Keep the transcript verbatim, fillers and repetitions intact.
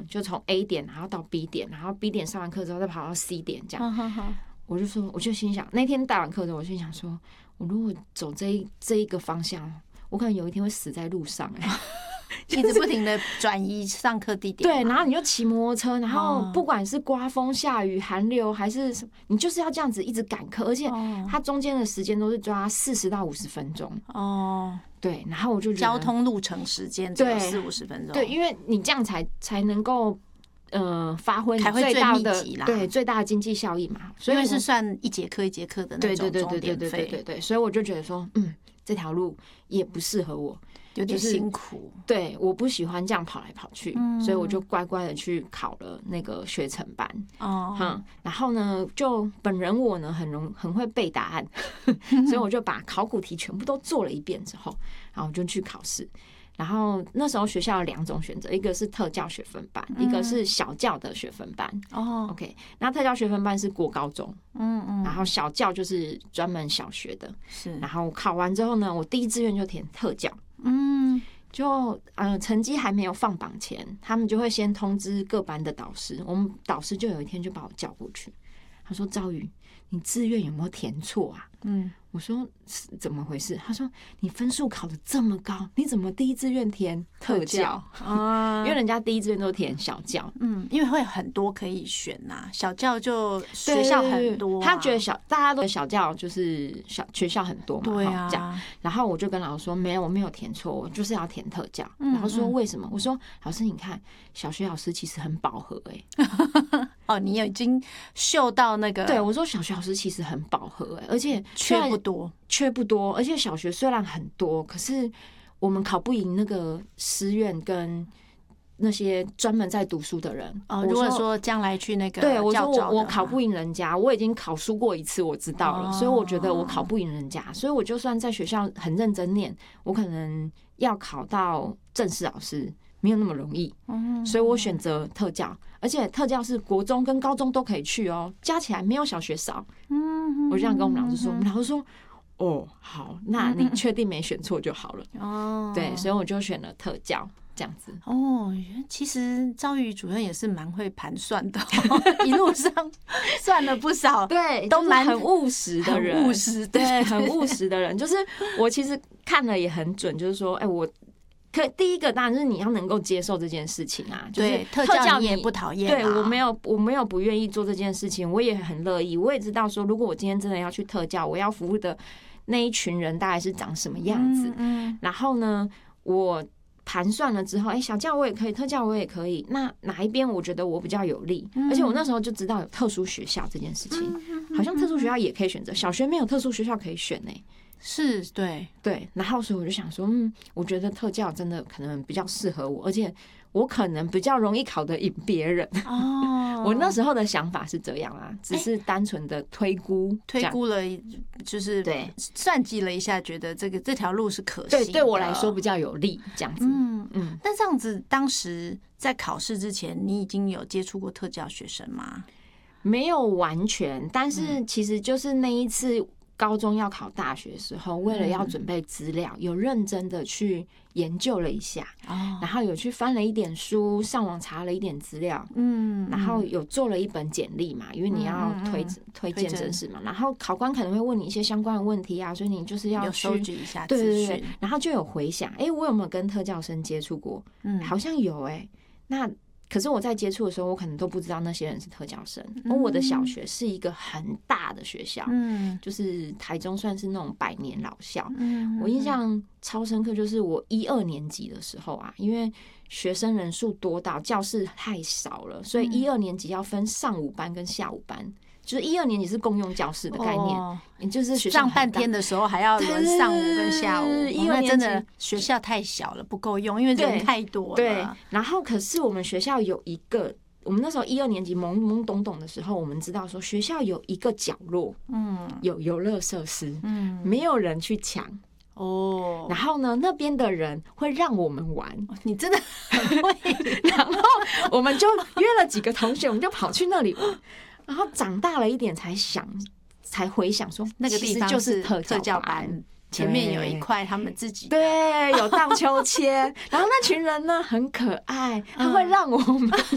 就从 A 点然后到 B 点，然后 B 点上完课之后再跑到 C 点这样。好好好，我就说，我就心想，那天带完课之后，我心想说，我如果走这一这一个方向，我可能有一天会死在路上哎、欸。 一直不停的转移上课地点， 对，然后你就骑摩托车，然后不管是刮风下雨寒流还是什么，你就是要这样子一直赶课，而且它中间的时间都是抓四十到五十分钟哦。对，然后我就觉得交通路程时间只有四五十分钟， 对，因为你这样才才能够呃发挥你最大的对最大的经济效益嘛， 所以是算一节课一节课的那种钟点费， 对对对对对对对，所以我就觉得说，嗯，这条路也不适合我。 有点辛苦， 就是，对，我不喜欢这样跑来跑去，嗯，所以我就乖乖的去考了那个学程班哦，嗯，然后呢，就本人我呢很容很会背答案，所以我就把考古题全部都做了一遍之后，然后我就去考试。然后那时候学校有两种选择，一个是特教学分班，嗯，一个是小教的学分班。哦 ，OK， 那特教学分班是国高中，嗯嗯，然后小教就是专门小学的。是，然后考完之后呢，我第一志愿就填特教。嗯，就呃成绩还没有放榜前，他们就会先通知各班的导师。我们导师就有一天就把我叫过去，他说：“赵宇，你志愿有没有填错啊？”嗯，我说怎么回事？他说你分数考得这么高，你怎么第一志愿填特教啊？因为人家第一志愿都填小教， 嗯，因为会很多可以选呐、啊，小教就学校很多、啊， 他觉得小大家都小教就是小学校很多嘛， 对啊， 这样。然后我就跟老师说，没有，我没有填错，我就是要填特教。嗯、然后说为什么？我说老师，你看小学老师其实很饱和哎、 欸。哦，你已经嗅到那个？ 对，我说小学老师其实很饱和哎、欸，而且缺不多， 缺不多，而且小学虽然很多，可是我们考不赢那个师院跟那些专门在读书的人。 哦，如果说将来去那个， 对我说我我考不赢人家，我已经考输过一次，我知道了，哦、所以我觉得我考不赢人家，所以我就算在学校很认真念，我可能要考到正式老师。没有那么容易，所以我选择特教，而且特教是国中跟高中都可以去哦，加起来没有小学少。我就这样跟我们老师说，我们老师说：“哦，好，那你确定没选错就好了。”哦，对，所以我就选了特教这样子。 哦，其实赵宇主任也是蛮会盘算的、哦，一路上算了不少， 对， 都蛮很务实的人， 务实， 对，很务实的人。就是我其实看了也很准，就是说，哎，我。可第一个当然是你要能够接受这件事情啊，就是特教你也不讨厌， 对我没有我没有不愿意做这件事情，我也很乐意，我也知道说，如果我今天真的要去特教，我要服务的那一群人大概是长什么样子，嗯，然后呢，我盘算了之后，哎，小教我也可以，特教我也可以，那哪一边我觉得我比较有利？而且我那时候就知道有特殊学校这件事情，好像特殊学校也可以选择，小学没有特殊学校可以选呢、欸。 是，对对，然后所以我就想说，嗯，我觉得特教真的可能比较适合我，而且我可能比较容易考得赢别人。哦，我那时候的想法是这样啊，只是单纯的推估， 推估了，就是对算计了一下，觉得这个这条路是可行的， 对，对我来说比较有利，这样子。嗯嗯。但这样子，当时在考试之前，你已经有接触过特教学生吗？ 没有完全，但是其实就是那一次。高中要考大学的时候，为了要准备资料，有认真的去研究了一下，然后有去翻了一点书，上网查了一点资料，嗯，然后有做了一本简历嘛，因为你要推推荐正式嘛，然后考官可能会问你一些相关的问题啊，所以你就是要收集一下资讯，对对对，然后就有回想，哎、欸，我有没有跟特教生接触过？嗯，好像有哎、欸，那。可是我在接触的时候，我可能都不知道那些人是特教生。而我的小学是一个很大的学校，嗯，就是台中算是那种百年老校。嗯，我印象超深刻，就是我一二年级的时候啊，因为学生人数多到教室太少了，所以一二年级要分上午班跟下午班。就是一二年级是共用教室的概念，哦、也就是学校上半天的时候还要轮上午跟下午，哦、那真的学校太小了，不够用，因为人太多了。 对，然后可是我们学校有一个，我们那时候一二年级懵懵懂懂的时候，我们知道说学校有一个角落，嗯，有游乐设施，嗯，没有人去抢。哦，然后呢，那边的人会让我们玩， 你真的很会。 然后我们就约了几个同学，我们就跑去那里。然后长大了一点才想，才回想说那个地方就是特教班，前面有一块他们自己对有荡秋千，然后那群人呢很可爱，他会让我们